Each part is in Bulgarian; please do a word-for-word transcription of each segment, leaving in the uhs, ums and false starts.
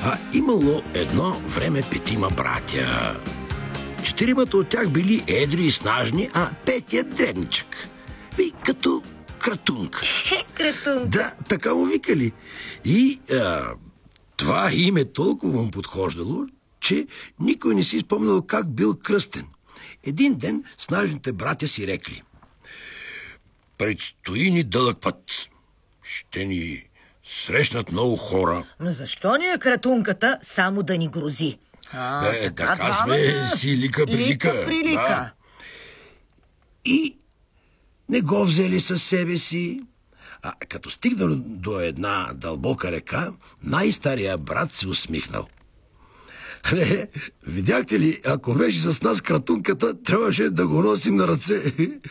А имало едно време петима братя. Четиримата от тях били едри и снажни, а петия дребничък. И като Кратунка. Кратунка. Да, така му викали. И а, това име толкова му подхождало, че никой не си спомнял как бил кръстен. Един ден снажните братя си рекли: предстои ни дълъг път. Ще ни срещнат много хора. Но защо ни е Кратунката само да ни грози? А, е, така сме да... си лика прилика. Лика прилика. Да. И не го взели със себе си. А като стигнал до една дълбока река, най-стария брат се усмихнал. Не, видяхте ли, ако беше с нас Кратунката, трябваше да го носим на ръце.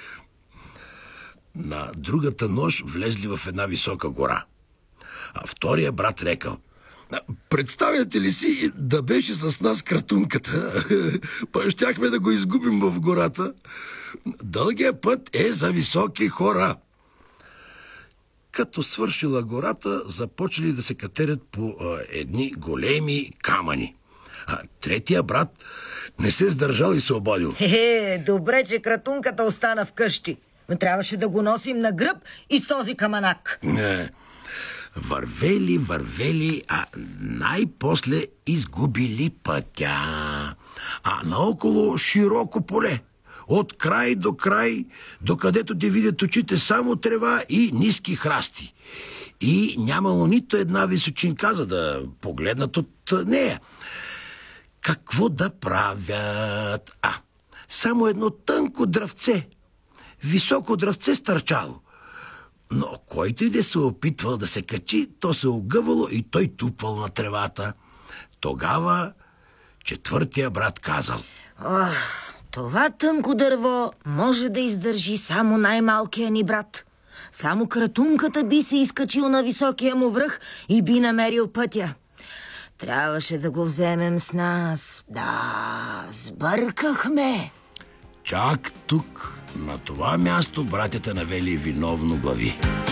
На другата нощ влезли в една висока гора. А втория брат рекал: представяте ли си да беше с нас Кратунката? Па щяхме да го изгубим в гората. Дългия път е за високи хора. Като свършила гората, започнали да се катерят по а, едни големи камъни. А третия брат не се сдържал и се обадил: Хе, добре, че Кратунката остана вкъщи. Но трябваше да го носим на гръб и с този камънак. Не. Вървели, вървели, а най-после изгубили пътя. А наоколо широко поле. От край до край, докъдето те видят очите само трева и ниски храсти. И нямало нито една височинка, за да погледнат от нея. Какво да правят? А, само едно тънко дръвце. Високо дръвце стърчало. Но който и да се опитвал да се качи, то се огъвало и той тупвал на тревата. Тогава четвъртия брат казал: Ох, това тънко дърво може да издържи само най-малкия ни брат. Само Кратунката би се изкачил на високия му връх и би намерил пътя. Трябваше да го вземем с нас. Да, сбъркахме. Чак тук, на това място, братята навели виновно глави.